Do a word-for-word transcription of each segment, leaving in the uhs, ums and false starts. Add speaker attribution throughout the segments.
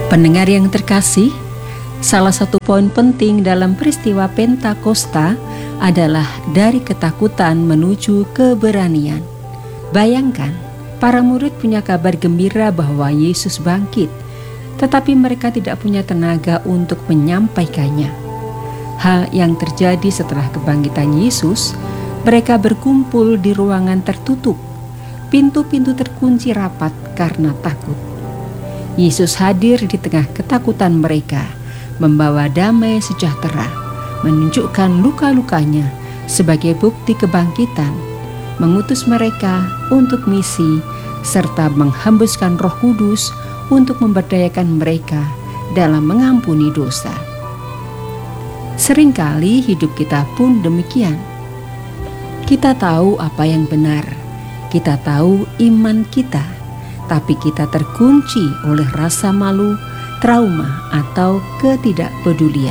Speaker 1: Pendengar yang terkasih, salah satu poin penting dalam peristiwa Pentakosta adalah dari ketakutan menuju keberanian. Bayangkan, para murid punya kabar gembira bahwa Yesus bangkit, tetapi mereka tidak punya tenaga untuk menyampaikannya. Hal yang terjadi setelah kebangkitan Yesus, mereka berkumpul di ruangan tertutup. Pintu-pintu terkunci rapat karena takut. Yesus hadir di tengah ketakutan mereka, membawa damai sejahtera, menunjukkan luka-lukanya sebagai bukti kebangkitan, mengutus mereka untuk misi, serta menghembuskan Roh Kudus untuk memberdayakan mereka dalam mengampuni dosa. Seringkali hidup kita pun demikian. Kita tahu apa yang benar, kita tahu iman kita, tapi kita terkunci oleh rasa malu, trauma, atau ketidakpedulian.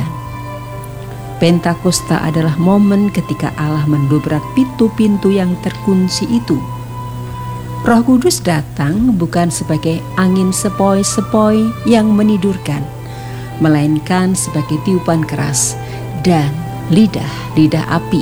Speaker 1: Pentakosta adalah momen ketika Allah mendobrak pintu-pintu yang terkunci itu. Roh Kudus datang bukan sebagai angin sepoi-sepoi yang menidurkan, melainkan sebagai tiupan keras dan lidah-lidah api.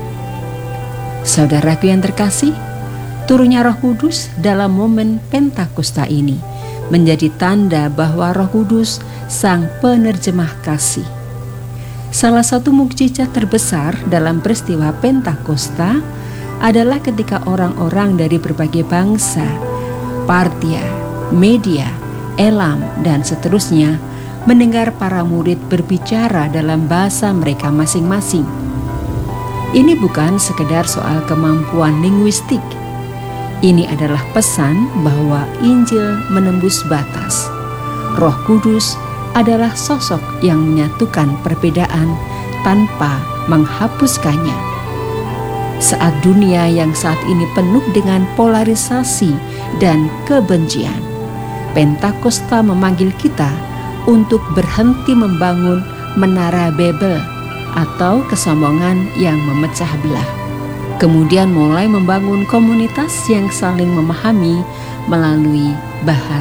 Speaker 1: Saudaraku yang terkasih, turunnya Roh Kudus dalam momen Pentakosta ini menjadi tanda bahwa Roh Kudus sang penerjemah kasih. Salah satu mukjizat terbesar dalam peristiwa Pentakosta adalah ketika orang-orang dari berbagai bangsa, Partia, Media, Elam, dan seterusnya mendengar para murid berbicara dalam bahasa mereka masing-masing. Ini bukan sekedar soal kemampuan linguistik. Ini adalah pesan bahwa Injil menembus batas. Roh Kudus adalah sosok yang menyatukan perbedaan tanpa menghapuskannya. Saat dunia yang saat ini penuh dengan polarisasi dan kebencian, Pentakosta memanggil kita untuk berhenti membangun menara Babel atau kesombongan yang memecah belah. Kemudian mulai membangun komunitas yang saling memahami melalui bahasa